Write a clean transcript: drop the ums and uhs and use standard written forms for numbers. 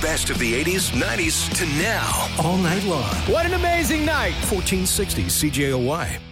best of the 80s, 90s to now, all night long. What an amazing night. 1460 CJOY.